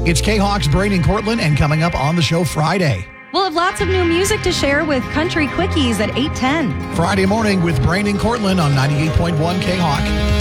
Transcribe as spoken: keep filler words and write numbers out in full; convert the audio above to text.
It's K-Hawk's Braden Cortland, and coming up on the show Friday. We'll have lots of new music to share with Country Quickies at eight ten. Friday morning with Braden Cortland on ninety-eight point one K-Hawk.